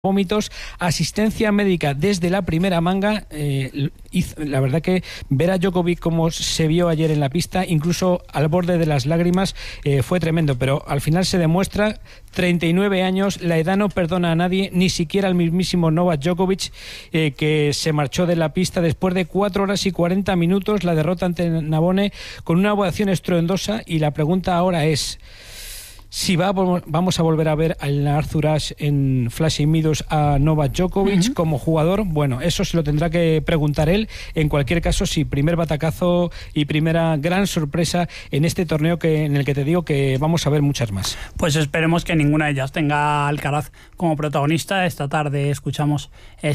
vómitos, asistencia médica desde la primera manga. La verdad que ver a Djokovic como se vio ayer en la pista, incluso al borde de las lágrimas, fue tremendo, pero al final se demuestra, 39 años, la edad no perdona a nadie, ni siquiera al mismísimo Novak Djokovic, que se marchó de la pista después de 4 horas y 40 minutos, la derrota ante Nabone con una ovación estruendosa. Y la pregunta ahora es si vamos a volver a ver al Arthur Ashe en Flushing Meadows a Novak Djokovic como jugador. Bueno, eso se lo tendrá que preguntar él. En cualquier caso, sí, primer batacazo y primera gran sorpresa en este torneo en el que te digo que vamos a ver muchas más. Pues esperemos que ninguna de ellas tenga Alcaraz como protagonista. Esta tarde escuchamos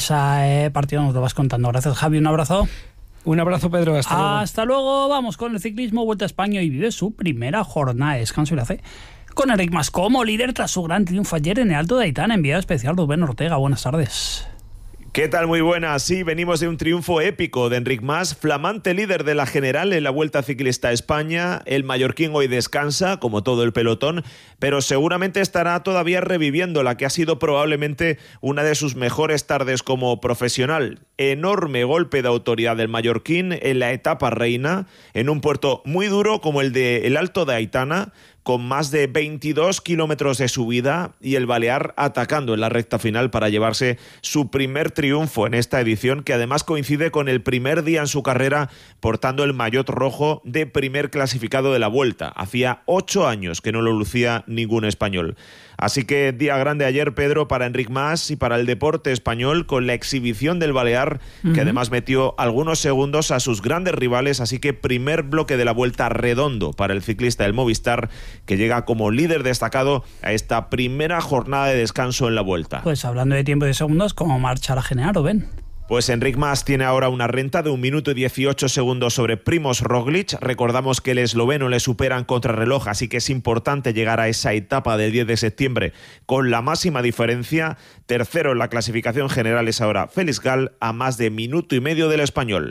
ese partido, nos lo vas contando. Gracias, Javi, un abrazo. Un abrazo, Pedro, hasta luego. Vamos con el ciclismo. Vuelta a España y vive su primera jornada de descanso y la hace con Enric Mas como líder tras su gran triunfo ayer en el Alto de Aitana. Enviado especial Rubén Ortega, buenas tardes. ¿Qué tal? Muy buenas. Sí, venimos de un triunfo épico de Enric Mas, flamante líder de la general en la Vuelta Ciclista a España. El mallorquín hoy descansa, como todo el pelotón, pero seguramente estará todavía reviviendo la que ha sido probablemente una de sus mejores tardes como profesional. Enorme golpe de autoridad del mallorquín en la etapa reina, en un puerto muy duro como el de el Alto de Aitana, con más de 22 kilómetros de subida, y el balear atacando en la recta final para llevarse su primer triunfo en esta edición, que además coincide con el primer día en su carrera portando el maillot rojo de primer clasificado de la Vuelta. Hacía 8 años que no lo lucía ningún español. Así que día grande ayer, Pedro, para Enric Mas y para el deporte español, con la exhibición del balear, que además metió algunos segundos a sus grandes rivales. Así que primer bloque de la Vuelta redondo para el ciclista del Movistar, que llega como líder destacado a esta primera jornada de descanso en la Vuelta. Pues hablando de tiempo y de segundos, ¿cómo marcha la general, Rubén? Pues Enric Mas tiene ahora una renta de 1 minuto y 18 segundos sobre Primož Roglič. Recordamos que el esloveno le supera en contrarreloj, así que es importante llegar a esa etapa del 10 de septiembre con la máxima diferencia. Tercero en la clasificación general es ahora Félix Gall, a más de minuto y medio del español.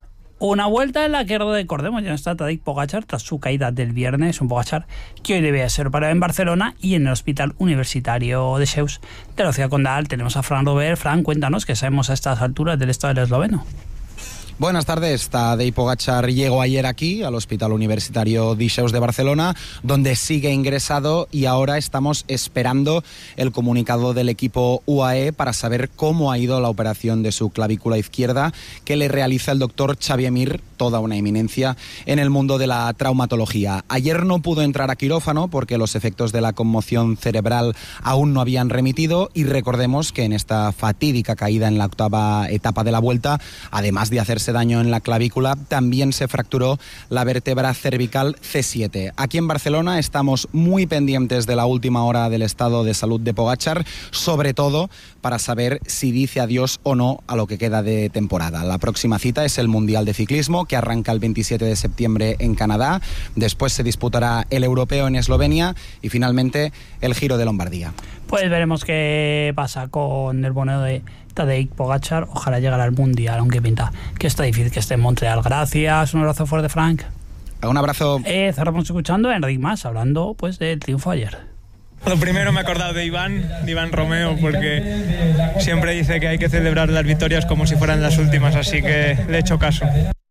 Una vuelta en la que recordemos ya no está Tadej Pogačar tras su caída del viernes, un Pogačar que hoy debe ser operado en Barcelona y en el Hospital Universitario de Sceus de la ciudad condal. Tenemos a Fran Robert. Fran, cuéntanos qué sabemos a estas alturas del estado del esloveno. Buenas tardes. Tadej Pogačar llegó ayer aquí al Hospital Universitario de Sceus de Barcelona, donde sigue ingresado, y ahora estamos esperando el comunicado del equipo UAE para saber cómo ha ido la operación de su clavícula izquierda que le realiza el doctor Xavi Mir, toda una eminencia en el mundo de la traumatología. Ayer no pudo entrar a quirófano porque los efectos de la conmoción cerebral aún no habían remitido, y recordemos que en esta fatídica caída en la octava etapa de la Vuelta, además de hacerse daño en la clavícula, también se fracturó la vértebra cervical C7. Aquí en Barcelona estamos muy pendientes de la última hora del estado de salud de Pogačar, sobre todo para saber si dice adiós o no a lo que queda de temporada. La próxima cita es el Mundial de Ciclismo, que arranca el 27 de septiembre en Canadá. Después se disputará el Europeo en Eslovenia y finalmente el Giro de Lombardía. Pues veremos qué pasa con el bono de Tadej Pogačar. Ojalá llegue al Mundial, aunque pinta que está difícil que esté en Montreal. Gracias, un abrazo fuerte, Frank. Un abrazo. Cerramos escuchando a Enric Mas hablando pues del triunfo ayer. Lo primero, me he acordado de Iván Romeo, porque siempre dice que hay que celebrar las victorias como si fueran las últimas, así que le he hecho caso.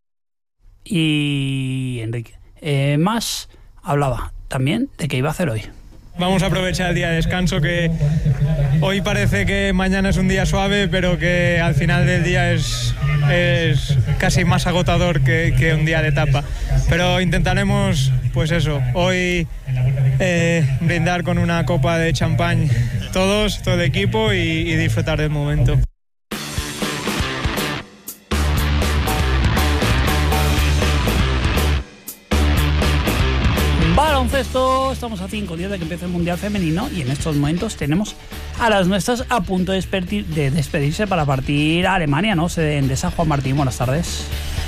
Y Enric Mas hablaba también de qué iba a hacer hoy. Vamos a aprovechar el día de descanso, que hoy parece que mañana es un día suave, pero que al final del día es casi más agotador que un día de etapa. Pero intentaremos, pues eso, hoy brindar con una copa de champán todo el equipo y disfrutar del momento. Baloncesto, estamos a 5 días de que empiece el Mundial Femenino y en estos momentos tenemos a las nuestras a punto de despedirse para partir a Alemania, ¿no? Sede Endesa. Juan Martín, buenas tardes.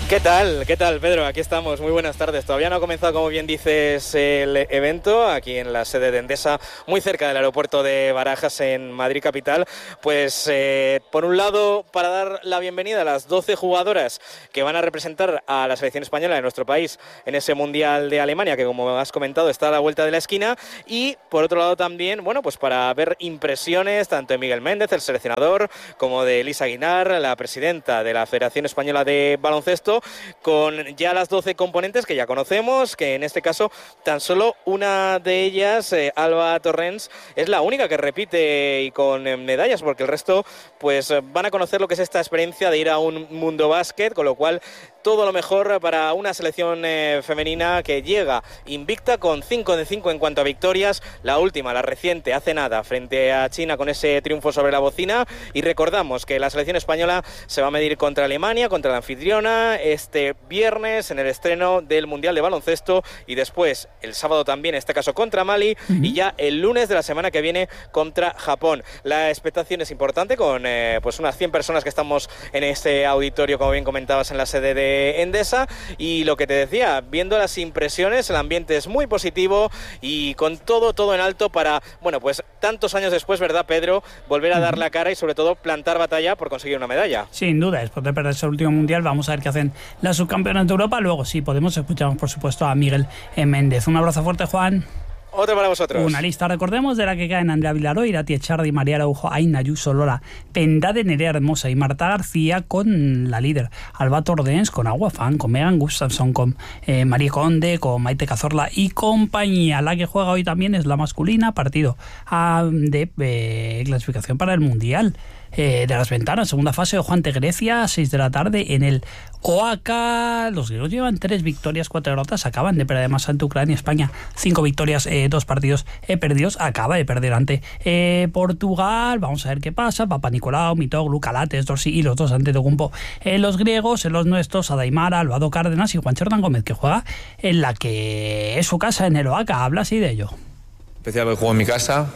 ¿Qué tal, Pedro? Aquí estamos, muy buenas tardes. Todavía no ha comenzado, como bien dices, el evento aquí en la sede de Endesa, muy cerca del aeropuerto de Barajas, en Madrid capital. Pues, por un lado, para dar la bienvenida a las 12 jugadoras que van a representar a la selección española de nuestro país en ese Mundial de Alemania, que, como has comentado, está a la vuelta de la esquina. Y, por otro lado, también, bueno, pues para ver impresiones tanto de Miguel Méndez, el seleccionador, como de Elisa Aguinar, la presidenta de la Federación Española de Baloncesto, con ya las 12 componentes que ya conocemos, que en este caso tan solo una de ellas, Alba Torrens, es la única que repite y con medallas, porque el resto pues van a conocer lo que es esta experiencia de ir a un mundo básquet, con lo cual todo lo mejor para una selección femenina que llega invicta con 5 de 5 en cuanto a victorias, la última, la reciente, hace nada, frente a China con ese triunfo sobre la bocina. Y recordamos que la selección española se va a medir contra Alemania, contra la anfitriona, este viernes en el estreno del Mundial de Baloncesto, y después el sábado también, en este caso contra Mali, y ya el lunes de la semana que viene contra Japón. La expectación es importante, con pues unas 100 personas que estamos en este auditorio, como bien comentabas, en la sede de Endesa. Y lo que te decía, viendo las impresiones, el ambiente es muy positivo y con todo en alto para, bueno, pues tantos años después, ¿verdad, Pedro?, volver a dar la cara y sobre todo plantar batalla por conseguir una medalla. Sin duda, después de perderse el último Mundial, vamos a ver qué hacen las subcampeonas de Europa. Luego, sí, escuchamos por supuesto a Miguel Méndez. Un abrazo fuerte, Juan. Otro para vosotros. Una lista, recordemos, de la que caen Andrea Vilaró, Irati Echardi, María Araujo, Aina Ayuso, Lola Pendade, Nerea Hermosa y Marta García, con la líder Alba Tordens, con Agua Fan, con Megan Gustafsson, con María Conde, con Maite Cazorla y compañía. La que juega hoy también es la masculina, partido de clasificación para el Mundial de las Ventanas, segunda fase, Ojo ante Grecia, a 6 de la tarde en el OACA. Los griegos llevan 3 victorias, 4 derrotas, acaban de perder además ante Ucrania. España, 5 victorias, 2 partidos perdidos, acaba de perder ante Portugal. Vamos a ver qué pasa. Papa Nicolau, Mitoglu, Calates, Dorsi y los dos Antetokounmpo. Los griegos, en los nuestros, Adaimara, Alvaro Cárdenas y Juan Cherdán Gómez, que juega en la que es su casa, en el OACA. Habla así de ello. Especial porque juego en mi casa,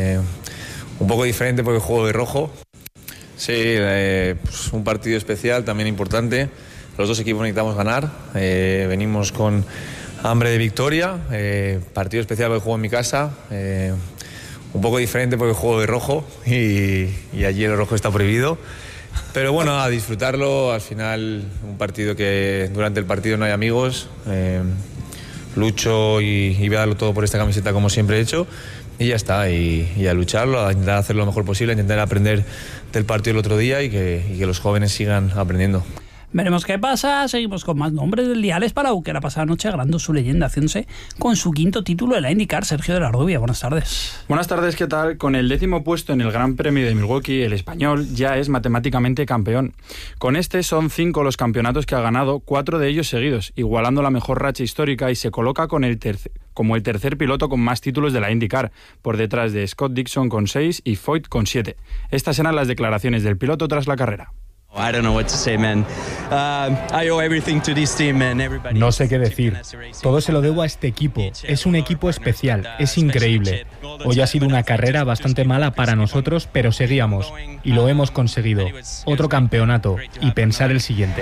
un poco diferente porque juego de rojo. Sí, pues un partido especial, también importante. Los dos equipos necesitamos ganar. Venimos con hambre de victoria. Partido especial porque juego en mi casa. Un poco diferente porque juego de rojo y allí el rojo está prohibido. Pero bueno, a disfrutarlo. Al final, un partido que durante el partido no hay amigos. Lucho y voy a darlo todo por esta camiseta, como siempre he hecho. Y ya está, y a lucharlo, a intentar hacer lo mejor posible, a intentar aprender del partido del otro día y que los jóvenes sigan aprendiendo. Veremos qué pasa. Seguimos con más nombres del día. Alex Palau, que la pasada noche agrandó su leyenda, haciéndose con su 5º título de la IndyCar. Sergio de la Rubia, buenas tardes. Buenas tardes, ¿qué tal? Con el 10º puesto en el Gran Premio de Milwaukee, el español ya es matemáticamente campeón. Con este son 5 los campeonatos que ha ganado, 4 de ellos seguidos, igualando la mejor racha histórica, y se coloca como el tercer piloto con más títulos de la IndyCar, por detrás de Scott Dixon con 6 y Foyt con 7. Estas eran las declaraciones del piloto tras la carrera. No sé qué decir. Todo se lo debo a este equipo. Es un equipo especial, es increíble. Hoy ha sido una carrera bastante mala para nosotros, pero seguíamos y lo hemos conseguido. Otro campeonato y pensar el siguiente.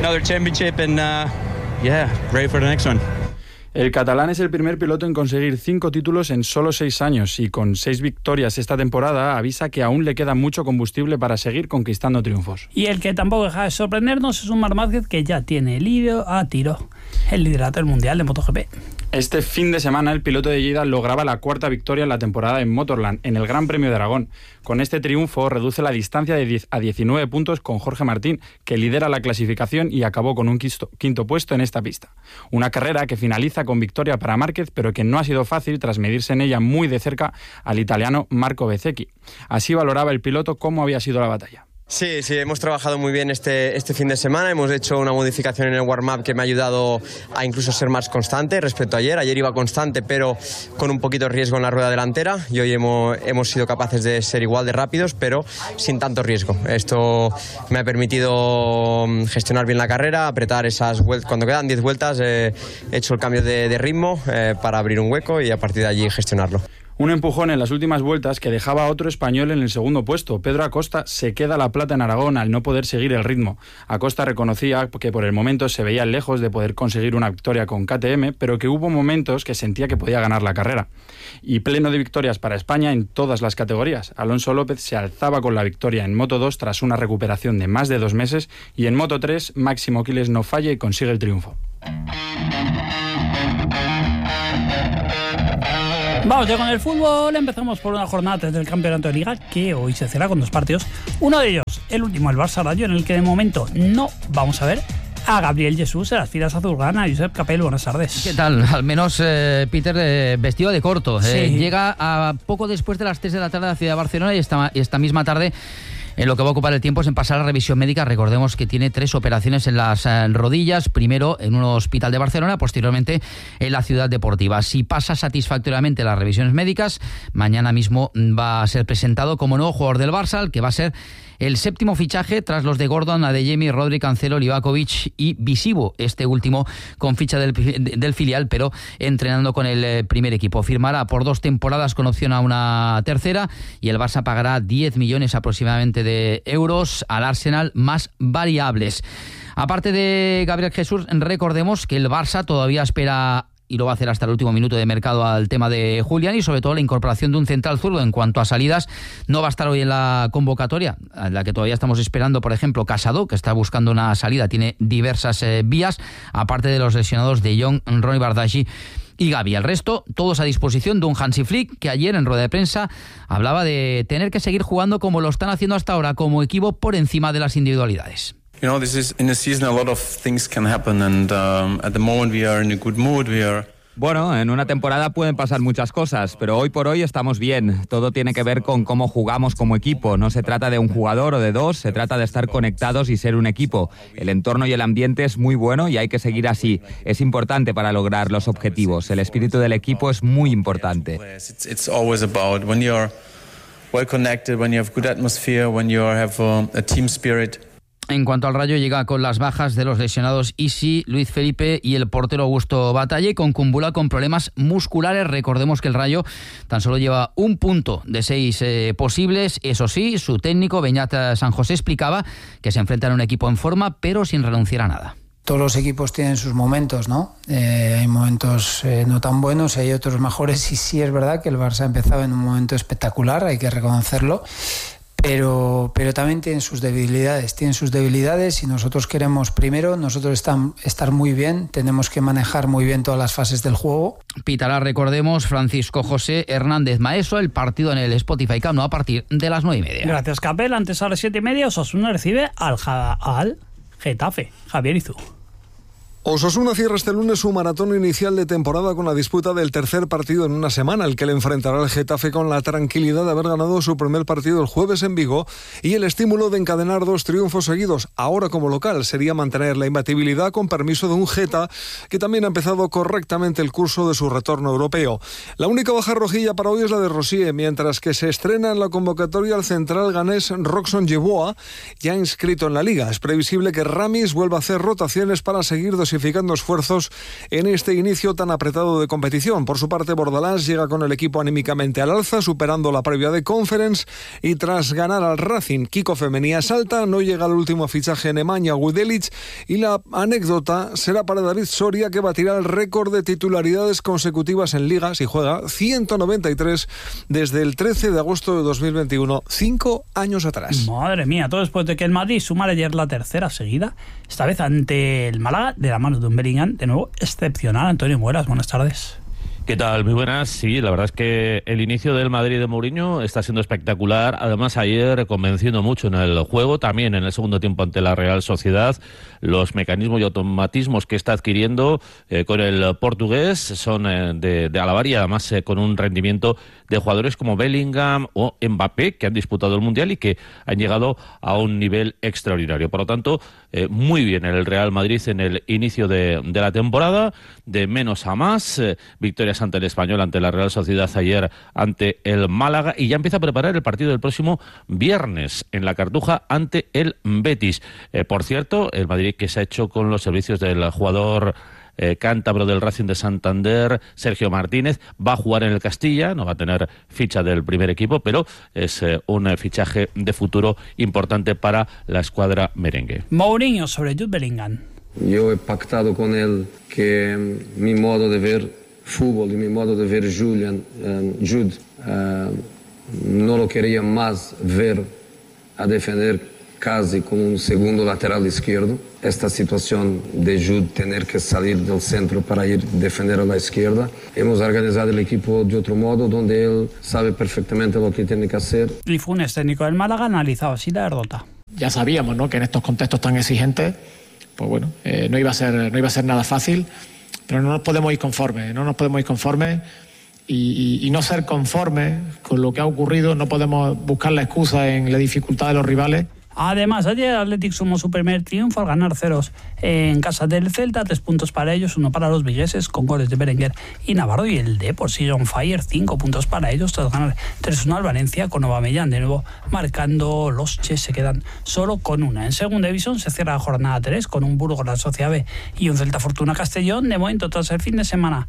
El catalán es el primer piloto en conseguir 5 títulos en solo 6 años y con 6 victorias esta temporada avisa que aún le queda mucho combustible para seguir conquistando triunfos. Y el que tampoco deja de sorprendernos es un Marc Márquez que ya tiene el liderato del Mundial de MotoGP. Este fin de semana el piloto de Lleida lograba la 4ª victoria en la temporada en Motorland, en el Gran Premio de Aragón. Con este triunfo reduce la distancia de 10 a 19 puntos con Jorge Martín, que lidera la clasificación y acabó con un 5º puesto en esta pista. Una carrera que finaliza con victoria para Márquez, pero que no ha sido fácil tras medirse en ella muy de cerca al italiano Marco Bezzecchi. Así valoraba el piloto cómo había sido la batalla. Sí, hemos trabajado muy bien este fin de semana, hemos hecho una modificación en el warm-up que me ha ayudado a incluso ser más constante respecto a ayer. Ayer iba constante pero con un poquito de riesgo en la rueda delantera y hoy hemos sido capaces de ser igual de rápidos pero sin tanto riesgo. Esto me ha permitido gestionar bien la carrera, apretar esas vueltas. Cuando quedan 10 vueltas he hecho el cambio de ritmo para abrir un hueco y a partir de allí gestionarlo. Un empujón en las últimas vueltas que dejaba a otro español en el segundo puesto. Pedro Acosta se queda la plata en Aragón al no poder seguir el ritmo. Acosta reconocía que por el momento se veía lejos de poder conseguir una victoria con KTM, pero que hubo momentos que sentía que podía ganar la carrera. Y pleno de victorias para España en todas las categorías. Alonso López se alzaba con la victoria en Moto 2 tras una recuperación de más de 2 meses y en Moto 3 Máximo Quiles no falla y consigue el triunfo. Vamos ya con el fútbol. Empezamos por una jornada 3 del Campeonato de Liga que hoy se cierra con 2 partidos. Uno de ellos, el último, el Barça-Rayo, en el que de momento no vamos a ver a Gabriel Jesús en las filas azulgrana. Josep Capel, buenas tardes. ¿Qué tal? Al menos Peter vestido de corto. Sí. Llega a poco después de las 3 de la tarde a la ciudad de Barcelona y esta misma tarde en lo que va a ocupar el tiempo es en pasar a la revisión médica. Recordemos que tiene 3 operaciones en las rodillas, primero en un hospital de Barcelona, posteriormente en la Ciudad Deportiva. Si pasa satisfactoriamente las revisiones médicas, mañana mismo va a ser presentado como nuevo jugador del Barça, el que va a ser el 7º fichaje tras los de Gordon, Adeyemi, Rodri, Cancelo, Livakovic y Visivo, este último con ficha del filial, pero entrenando con el primer equipo. Firmará por 2 temporadas con opción a una tercera y el Barça pagará 10 millones aproximadamente de euros al Arsenal más variables. Aparte de Gabriel Jesús, recordemos que el Barça todavía espera, y lo va a hacer hasta el último minuto de mercado, al tema de Julián y sobre todo la incorporación de un central zurdo. En cuanto a salidas, no va a estar hoy en la convocatoria, en la que todavía estamos esperando, por ejemplo, Casado, que está buscando una salida, tiene diversas vías, aparte de los lesionados de Jong, Ronny Bardghji y Gavi. El resto, todos a disposición de un Hansi Flick, que ayer en rueda de prensa hablaba de tener que seguir jugando como lo están haciendo hasta ahora, como equipo por encima de las individualidades. You know, this is in a season, a lot of things can happen, and at the moment we are in a good mood. Bueno, en una temporada pueden pasar muchas cosas, pero hoy por hoy estamos bien. Todo tiene que ver con cómo jugamos como equipo. No se trata de un jugador o de 2, se trata de estar conectados y ser un equipo. El entorno y el ambiente es muy bueno y hay que seguir así. Es importante para lograr los objetivos. El espíritu del equipo es muy importante. It's always about when you're well connected, when you have good atmosphere, when you have a team spirit. En cuanto al Rayo, llega con las bajas de los lesionados Isi, Luis Felipe y el portero Augusto Batalle, con Kumbula con problemas musculares. Recordemos que el Rayo tan solo lleva 1 punto de 6 posibles. Eso sí, su técnico Beñat San José explicaba que se enfrentan a un equipo en forma, pero sin renunciar a nada. Todos los equipos tienen sus momentos, ¿no? Hay momentos no tan buenos, hay otros mejores, y sí es verdad que el Barça ha empezado en un momento espectacular, hay que reconocerlo. Pero también tienen sus debilidades y nosotros queremos primero, estar muy bien, tenemos que manejar muy bien todas las fases del juego. Pitará, recordemos, Francisco José Hernández Maeso, el partido en el Spotify Camp Nou a partir de las 9:30. Gracias, Capel. Antes a las 7:30 Osasuna recibe al Getafe. Javier Izú. Osasuna cierra este lunes su maratón inicial de temporada con la disputa del tercer partido en una semana, el que le enfrentará al Getafe con la tranquilidad de haber ganado su primer partido el jueves en Vigo y el estímulo de encadenar 2 triunfos seguidos. Ahora, como local, sería mantener la imbatibilidad con permiso de un Geta que también ha empezado correctamente el curso de su retorno europeo. La única baja rojilla para hoy es la de Rosier, mientras que se estrena en la convocatoria al central ganés Roxon Yeboah, ya inscrito en la Liga. Es previsible que Ramis vuelva a hacer rotaciones para seguir dosificando esfuerzos en este inicio tan apretado de competición. Por su parte, Bordalás llega con el equipo anímicamente al alza, superando la previa de Conference, y tras ganar al Racing, Kiko Femenía salta, no llega el último fichaje en Nemanja Gudelic, y la anécdota será para David Soria, que batirá el récord de titularidades consecutivas en Liga, si juega 193 desde el 13 de agosto de 2021, 5 años atrás. Madre mía, todo después de que el Madrid sumara ayer la tercera seguida, esta vez ante el Málaga, de la mano de un Bellingham, de nuevo excepcional. Antonio Muelas, buenas tardes. ¿Qué tal? Muy buenas. Sí, la verdad es que el inicio del Madrid de Mourinho está siendo espectacular. Además, ayer convenciendo mucho en el juego, también en el segundo tiempo ante la Real Sociedad. Los mecanismos y automatismos que está adquiriendo con el portugués son de alabar, y además con un rendimiento de jugadores como Bellingham o Mbappé, que han disputado el Mundial y que han llegado a un nivel extraordinario. Por lo tanto, muy bien el Real Madrid en el inicio de la temporada, de menos a más. Victorias ante el Español, ante la Real Sociedad ayer, ante el Málaga, y ya empieza a preparar el partido del próximo viernes en la Cartuja ante el Betis. Por cierto, el Madrid, que se ha hecho con los servicios del jugador cántabro del Racing de Santander, Sergio Martínez, va a jugar en el Castilla, no va a tener ficha del primer equipo, pero es un fichaje de futuro importante para la escuadra merengue. Mourinho sobre Jude Bellingham. Yo he pactado con él que mi modo de ver fútbol y mi modo de ver Jude no lo quería más ver a defender casi como un segundo lateral izquierdo. Esta situación de Jude tener que salir del centro para ir a defender a la izquierda. Hemos organizado el equipo de otro modo, donde él sabe perfectamente lo que tiene que hacer. Y Funes, técnico del Málaga, analizado así la derrota. Ya sabíamos, ¿no?, que en estos contextos tan exigentes, pues bueno, no iba a ser nada fácil, pero no nos podemos ir conformes, y no ser conformes con lo que ha ocurrido. No podemos buscar la excusa en la dificultad de los rivales. Además, ayer el Athletic sumó su primer triunfo al ganar 0 en casa del Celta, 3 puntos para ellos, 1 para los vigueses, con goles de Berenguer y Navarro, y el Depor sigue on fire, 5 puntos para ellos tras ganar 3-1 al Valencia, con Aubameyang de nuevo marcando. Los Ches se quedan solo con 1. En segunda división se cierra la jornada 3 con un Burgos la Sociedad B y un Celta Fortuna Castellón. De momento, tras el fin de semana,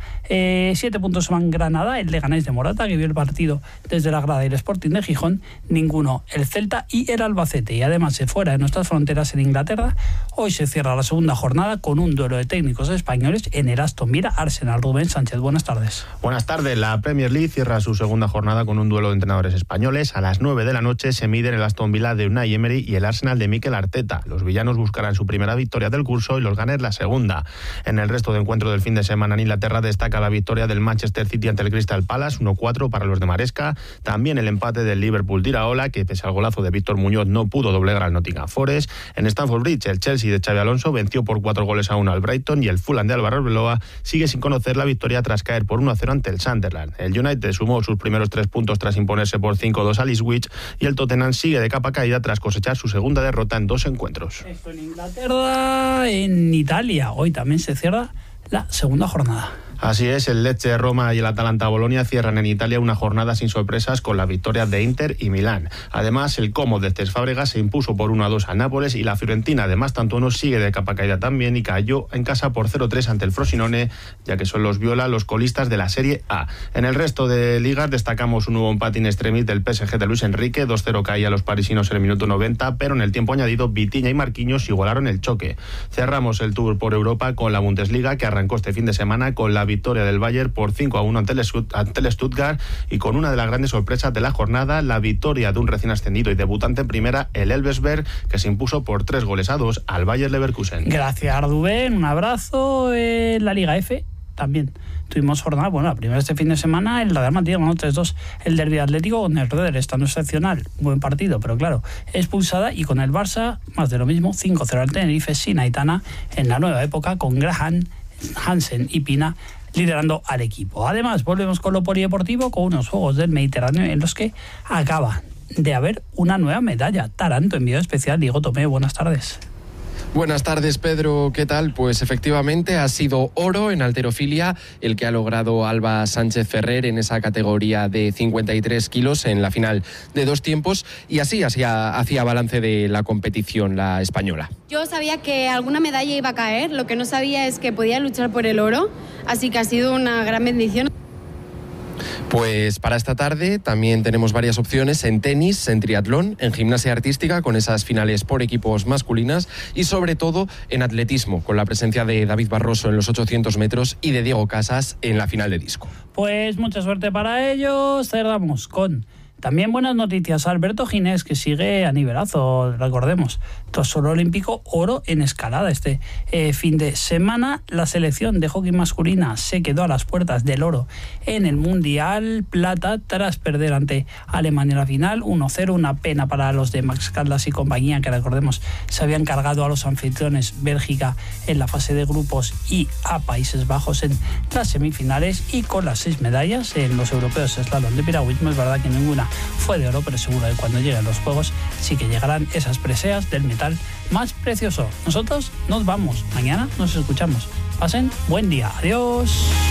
7 puntos van Granada, el Leganés de Morata, que vio el partido desde la grada, y el Sporting de Gijón, ninguno el Celta y el Albacete. Y además, fuera de nuestras fronteras, en Inglaterra, hoy se cierra la segunda jornada con un duelo de técnicos españoles en el Aston Villa Arsenal. Rubén Sánchez, buenas tardes. Buenas tardes. La Premier League cierra su segunda jornada con un duelo de entrenadores españoles. A las 9 de la noche se miden el Aston Villa de Unai Emery y el Arsenal de Mikel Arteta. Los villanos buscarán su primera victoria del curso y los Gunners la segunda. En el resto de encuentros del fin de semana en Inglaterra destaca la victoria del Manchester City ante el Crystal Palace, 1-4 para los de Maresca. También el empate del Liverpool-Iraola, que pese al golazo de Víctor Muñoz no pudo doblegar al Nottingham Forest. En Stamford Bridge, el Chelsea de Xabi Alonso venció por 4-1 al Brighton, y el Fulham de Álvaro Arbeloa sigue sin conocer la victoria tras caer por 1-0 ante el Sunderland. El United sumó sus primeros 3 puntos tras imponerse por 5-2 al Ipswich, y el Tottenham sigue de capa caída tras cosechar su segunda derrota en 2 encuentros. Esto en Inglaterra. En Italia hoy también se cierra la segunda jornada. Así es, el Lecce, Roma y el Atalanta Bolonia cierran en Italia una jornada sin sorpresas con la victoria de Inter y Milán. Además, el Como de Cesc Fábregas se impuso por 1-2 al Nápoles, y la Fiorentina de Mastantuono sigue de capa caída también y cayó en casa por 0-3 ante el Frosinone, ya que son los viola los colistas de la Serie A. En el resto de ligas destacamos un nuevo empate in extremis del PSG de Luis Enrique, 2-0 caía a los parisinos en el minuto 90, pero en el tiempo añadido Vitinha y Marquinhos igualaron el choque. Cerramos el tour por Europa con la Bundesliga, que arrancó este fin de semana con la victoria del Bayern por 5-1 ante el Stuttgart, y con una de las grandes sorpresas de la jornada, la victoria de un recién ascendido y debutante en primera, el Elversberg, que se impuso por 3-2 al Bayer Leverkusen. Gracias, Rubén, un abrazo. La Liga F también tuvimos jornada, bueno, la primera este fin de semana, el Real Madrid ganó 3-2 el derbi atlético con el Roder, estando excepcional, buen partido, pero claro, expulsada, y con el Barça, más de lo mismo, 5-0 al Tenerife, sin Aitana, en la nueva época, con Graham, Hansen y Pina liderando al equipo. Además, volvemos con lo polideportivo, con unos Juegos del Mediterráneo en los que acaba de haber una nueva medalla. Taranto, enviado especial. Diego Tomé, buenas tardes. Buenas tardes, Pedro, ¿qué tal? Pues efectivamente ha sido oro en halterofilia el que ha logrado Alba Sánchez Ferrer en esa categoría de 53 kilos en la final de 2 tiempos, y así hacía balance de la competición la española. Yo sabía que alguna medalla iba a caer, lo que no sabía es que podía luchar por el oro, así que ha sido una gran bendición. Pues para esta tarde también tenemos varias opciones en tenis, en triatlón, en gimnasia artística con esas finales por equipos masculinas, y sobre todo en atletismo con la presencia de David Barroso en los 800 metros y de Diego Casas en la final de disco. Pues mucha suerte para ellos. Cerramos con también buenas noticias. Alberto Ginés, que sigue a nivelazo, recordemos, tras oro olímpico, oro en escalada este fin de semana. La selección de hockey masculina se quedó a las puertas del oro en el Mundial, plata tras perder ante Alemania en la final, 1-0, una pena para los de Max Caldas y compañía, que recordemos se habían cargado a los anfitriones Bélgica en la fase de grupos y a Países Bajos en las semifinales, y con las 6 medallas en los europeos slalom de piragüismo. Es verdad que ninguna fue de oro, pero seguro que cuando lleguen los juegos sí que llegarán esas preseas del metal más precioso. Nosotros nos vamos, mañana nos escuchamos. Pasen buen día, adiós.